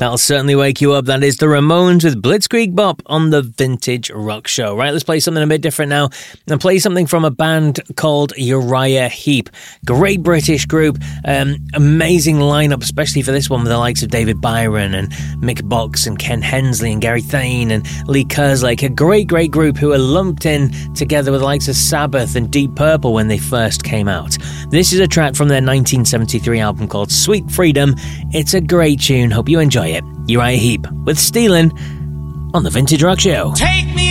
That'll certainly wake you up. That is the Ramones with Blitzkrieg Bop on the Vintage Rock Show. Right, let's play something a bit different now and play something from a band called Uriah Heep. Great British group, amazing lineup, especially for this one with the likes of David Byron and Mick Box and Ken Hensley and Gary Thane and Lee Kerslake. A great group who were lumped in together with the likes of Sabbath and Deep Purple when they first came out. This is a track from their 1973 album called Sweet Freedom. It's a great tune. Hope you enjoy it. Uriah Heep with Stealin' on the Vintage Rock Show. Take me